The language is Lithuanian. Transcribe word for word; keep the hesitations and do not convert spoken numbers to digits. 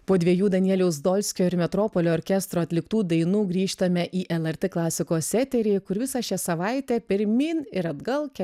po dviejų danieliaus dolskio ir metropolio orkestro atliktų dainų grįžtame į lrt klasikos eterį kur visą šią savaitę pirmyn ir atgal